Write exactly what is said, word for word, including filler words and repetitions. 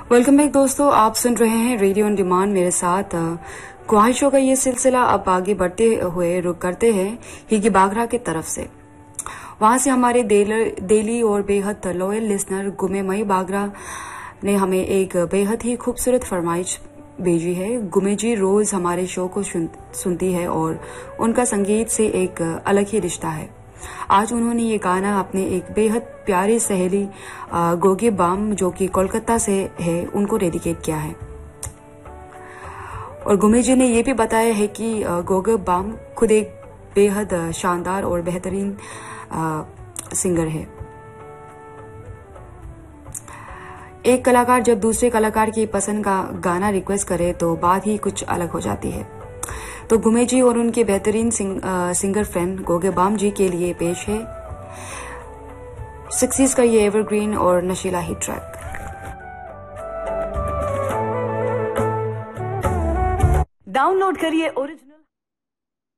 Welcome back दोस्तों, आप सुन रहे हैं रेडियो ऑन डिमांड मेरे साथ। ख्वाहिशों का ये सिलसिला अब आगे बढ़ते हुए रुक करते हैं हिगी बागरा की तरफ से। वहां से हमारे डेली और बेहद लॉयल लिसनर गुमे मई बागरा ने हमें एक बेहद ही खूबसूरत फरमाइश भेजी है। गुमे जी रोज हमारे शो को सुनती है और उनका संगीत से एक अलग ही रिश्ता है। आज उन्होंने ये गाना अपने एक बेहद प्यारी सहेली गोगे बाम, जो कि कोलकाता से है, उनको डेडिकेट किया है। और गुमे जी ने ये भी बताया है कि गोगे बाम खुद एक बेहद शानदार और बेहतरीन सिंगर है। एक कलाकार जब दूसरे कलाकार की पसंद का गाना रिक्वेस्ट करे तो बात ही कुछ अलग हो जाती है। तो गुमे जी और उनके बेहतरीन सिंग, आ, सिंगर फ्रेंड गोगे बाम जी के लिए पेश है सिक्सटीज़ का ये एवरग्रीन और नशीला हिट ट्रैक। डाउनलोड करिए ओरिजिनल